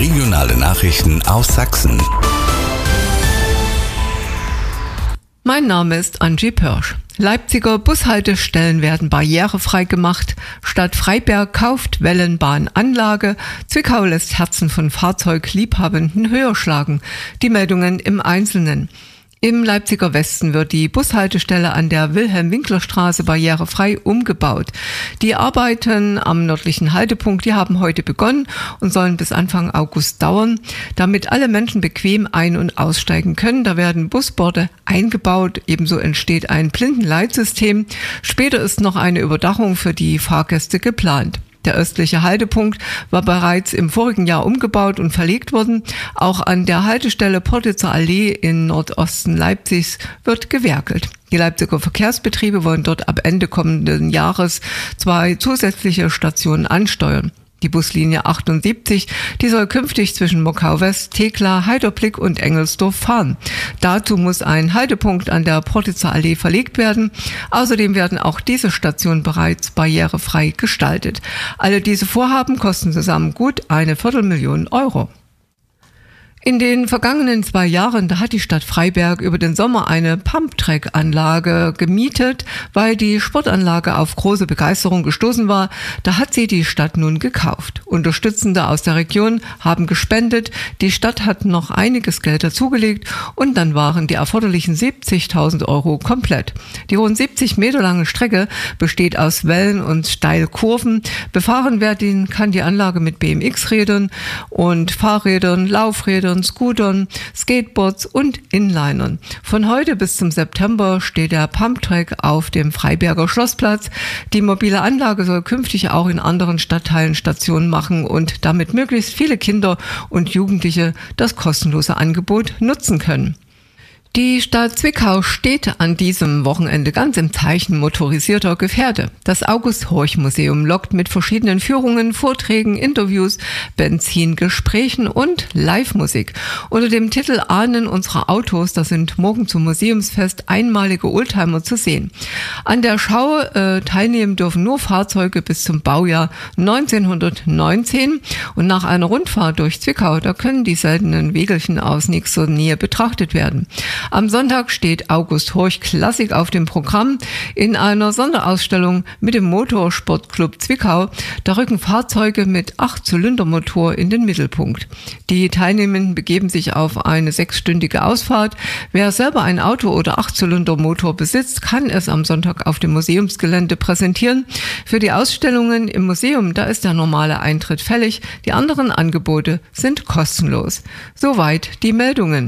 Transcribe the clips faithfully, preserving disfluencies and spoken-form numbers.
Regionale Nachrichten aus Sachsen. Mein Name ist Angie Pörsch. Leipziger Bushaltestellen werden barrierefrei gemacht. Stadt Freiberg kauft Wellenbahnanlage. Zwickau lässt Herzen von Fahrzeugliebhabenden höher schlagen. Die Meldungen im Einzelnen. Im Leipziger Westen wird die Bushaltestelle an der Wilhelm-Winkler-Straße barrierefrei umgebaut. Die Arbeiten am nördlichen Haltepunkt, die haben heute begonnen und sollen bis Anfang August dauern, damit alle Menschen bequem ein- und aussteigen können. Da werden Busborde eingebaut, ebenso entsteht ein Blindenleitsystem. Später ist noch eine Überdachung für die Fahrgäste geplant. Der östliche Haltepunkt war bereits im vorigen Jahr umgebaut und verlegt worden. Auch an der Haltestelle Portitzer Allee in Nordosten Leipzigs wird gewerkelt. Die Leipziger Verkehrsbetriebe wollen dort ab Ende kommenden Jahres zwei zusätzliche Stationen ansteuern. Die Buslinie achtundsiebzig, die soll künftig zwischen Mockau-West, Thekla, Heiderblick und Engelsdorf fahren. Dazu muss ein Haltepunkt an der Portitzer Allee verlegt werden. Außerdem werden auch diese Stationen bereits barrierefrei gestaltet. Alle diese Vorhaben kosten zusammen gut eine Viertelmillion Euro. In den vergangenen zwei Jahren, da hat die Stadt Freiberg über den Sommer eine Pumptrack-Anlage gemietet, weil die Sportanlage auf große Begeisterung gestoßen war. Da hat sie die Stadt nun gekauft. Unterstützende aus der Region haben gespendet. Die Stadt hat noch einiges Geld dazugelegt und dann waren die erforderlichen siebzigtausend Euro komplett. Die rund siebzig Meter lange Strecke besteht aus Wellen und Steilkurven. Befahren werden kann die Anlage mit B M X-Rädern und Fahrrädern, Laufrädern, Scootern, Skateboards und Inlinern. Von heute bis zum September steht der Pumptrack auf dem Freiberger Schlossplatz. Die mobile Anlage soll künftig auch in anderen Stadtteilen Stationen machen und damit möglichst viele Kinder und Jugendliche das kostenlose Angebot nutzen können. Die Stadt Zwickau steht an diesem Wochenende ganz im Zeichen motorisierter Gefährde. Das August-Horch-Museum lockt mit verschiedenen Führungen, Vorträgen, Interviews, Benzingesprächen und Live-Musik. Unter dem Titel Ahnen unserer Autos, da sind morgen zum Museumsfest einmalige Oldtimer zu sehen. An der Schau äh, teilnehmen dürfen nur Fahrzeuge bis zum Baujahr neunzehnhundertneunzehn und nach einer Rundfahrt durch Zwickau, da können die seltenen Wägelchen aus nächster Nähe betrachtet werden. Am Sonntag steht August Horch Klassik auf dem Programm in einer Sonderausstellung mit dem Motorsportclub Zwickau. Da rücken Fahrzeuge mit acht-Zylinder-Motor in den Mittelpunkt. Die Teilnehmenden begeben sich auf eine sechsstündige Ausfahrt. Wer selber ein Auto oder acht-Zylinder-Motor besitzt, kann es am Sonntag auf dem Museumsgelände präsentieren. Für die Ausstellungen im Museum, da ist der normale Eintritt fällig. Die anderen Angebote sind kostenlos. Soweit die Meldungen.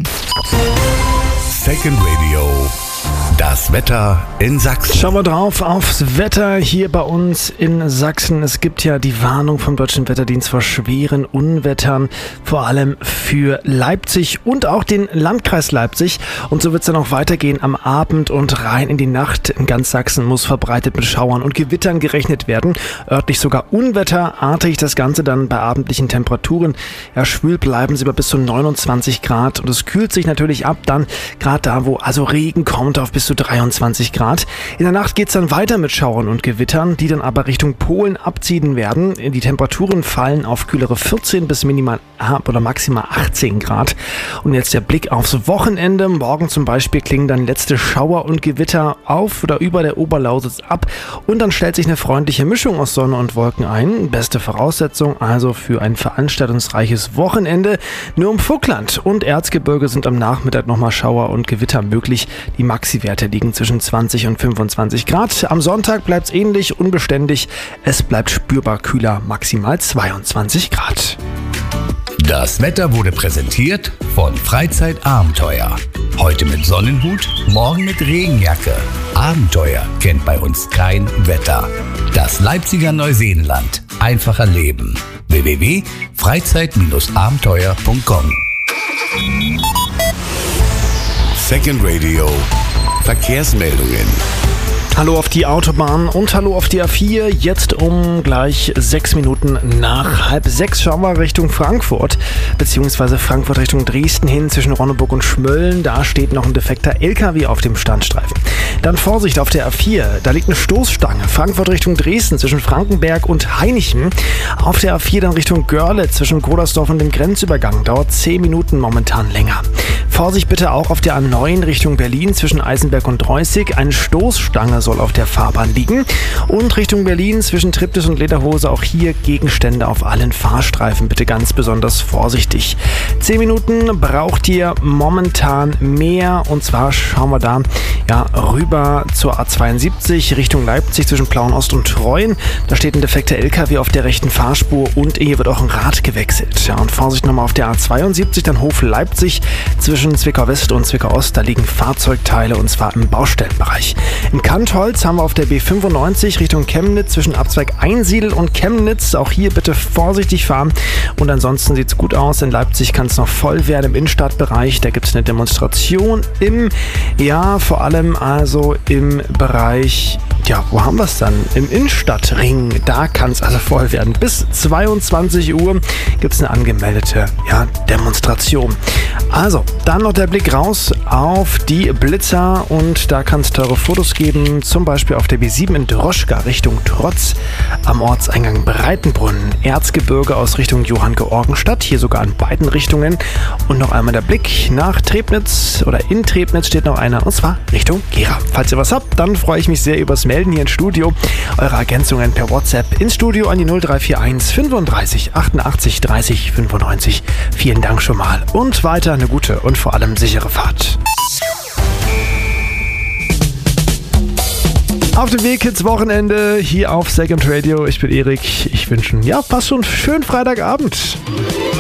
Second Radio. Das Wetter in Sachsen. Schauen wir drauf aufs Wetter hier bei uns in Sachsen. Es gibt ja die Warnung vom Deutschen Wetterdienst vor schweren Unwettern, vor allem für Leipzig und auch den Landkreis Leipzig. Und so wird es dann auch weitergehen am Abend und rein in die Nacht. In ganz Sachsen muss verbreitet mit Schauern und Gewittern gerechnet werden. Örtlich sogar unwetterartig das Ganze dann bei abendlichen Temperaturen. Ja, schwül bleiben sie bei bis zu neunundzwanzig Grad. Und es kühlt sich natürlich ab dann, gerade da, wo also Regen kommt, auf bis zu dreiundzwanzig Grad. In der Nacht geht es dann weiter mit Schauern und Gewittern, die dann aber Richtung Polen abziehen werden. Die Temperaturen fallen auf kühlere vierzehn bis minimal oder maximal achtzehn Grad. Und jetzt der Blick aufs Wochenende. Morgen zum Beispiel klingen dann letzte Schauer und Gewitter auf oder über der Oberlausitz ab. Und dann stellt sich eine freundliche Mischung aus Sonne und Wolken ein. Beste Voraussetzung also für ein veranstaltungsreiches Wochenende. Nur im Vogtland und Erzgebirge sind am Nachmittag nochmal Schauer und Gewitter möglich. Die Maxi-Werte liegen zwischen zwanzig und fünfundzwanzig Grad. Am Sonntag bleibt es ähnlich unbeständig. Es bleibt spürbar kühler, maximal zweiundzwanzig Grad. Das Wetter wurde präsentiert von Freizeitabenteuer. Heute mit Sonnenhut, morgen mit Regenjacke. Abenteuer kennt bei uns kein Wetter. Das Leipziger Neuseenland. Einfacher Leben. w w w punkt freizeit abenteuer punkt com Second Radio Verkehrsmeldungen. Hallo auf die Autobahn und hallo auf die A vier. Jetzt um gleich sechs Minuten nach halb sechs schauen wir Richtung Frankfurt, beziehungsweise Frankfurt Richtung Dresden hin zwischen Ronneburg und Schmölln. Da steht noch ein defekter L K W auf dem Standstreifen. Dann Vorsicht auf der A vier, da liegt eine Stoßstange. Frankfurt Richtung Dresden zwischen Frankenberg und Hainichen. Auf der A vier dann Richtung Görlitz zwischen Godersdorf und dem Grenzübergang. Dauert zehn Minuten momentan länger. Vorsicht bitte auch auf der A neun Richtung Berlin zwischen Eisenberg und Dreußig. Eine Stoßstange soll auf der Fahrbahn liegen. Und Richtung Berlin zwischen Triptis und Lederhose auch hier Gegenstände auf allen Fahrstreifen. Bitte ganz besonders vorsichtig. Zehn Minuten braucht ihr momentan mehr. Und zwar schauen wir da ja, rüber zur A zweiundsiebzig Richtung Leipzig zwischen Plauen-Ost und Treuen. Da steht ein defekter L K W auf der rechten Fahrspur und hier wird auch ein Rad gewechselt. Ja, und Vorsicht nochmal auf der A zweiundsiebzig, dann Hof Leipzig zwischen Zwickau-West und Zwickau-Ost. Da liegen Fahrzeugteile und zwar im Baustellenbereich. In Kantholz haben wir auf der B fünfundneunzig Richtung Chemnitz zwischen Abzweig Einsiedl und Chemnitz. Auch hier bitte vorsichtig fahren. Und ansonsten sieht es gut aus. In Leipzig kann es noch voll werden im Innenstadtbereich. Da gibt es eine Demonstration im, ja, vor allem also im Bereich, ja, wo haben wir es dann? Im Innenstadtring. Da kann es also voll werden. Bis zweiundzwanzig Uhr gibt es eine angemeldete, ja, Demonstration. Also, dann noch der Blick raus auf die Blitzer und da kann es teure Fotos geben, zum Beispiel auf der B sieben in Droschka Richtung Trotz, am Ortseingang Breitenbrunn, Erzgebirge aus Richtung Johanngeorgenstadt, hier sogar in beiden Richtungen und noch einmal der Blick nach Trebnitz oder in Trebnitz steht noch einer und zwar Richtung Gera. Falls ihr was habt, dann freue ich mich sehr übers Melden hier ins Studio, eure Ergänzungen per WhatsApp ins Studio an die null drei vier eins fünfunddreißig achtundachtzig dreißig fünfundneunzig. Vielen Dank schon mal und weiter eine gute und vor allem sichere Fahrt. Auf dem Weg ins Wochenende hier auf Second Radio. Ich bin Erik. Ich wünsche ja fast schon einen schönen Freitagabend.